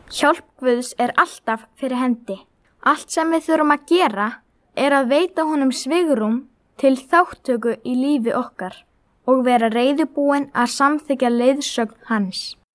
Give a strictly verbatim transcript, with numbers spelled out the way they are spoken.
Hjálp Guðs er alltaf fyrir hendi. Allt sem við þurfum að gera er að veita honum svigrúm til þátttöku í lífi okkar og vera reiðubúin að samþykkja leiðsögn hans.